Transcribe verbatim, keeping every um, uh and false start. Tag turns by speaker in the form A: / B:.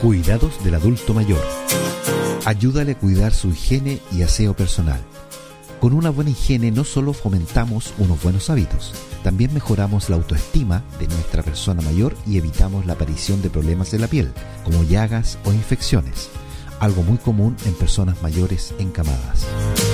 A: Cuidados del adulto mayor. Ayúdale a cuidar su higiene y aseo personal. Con una buena higiene no solo fomentamos unos buenos hábitos, también mejoramos la autoestima de nuestra persona mayor y evitamos la aparición de problemas de la piel, como llagas o infecciones, algo muy común en personas mayores encamadas.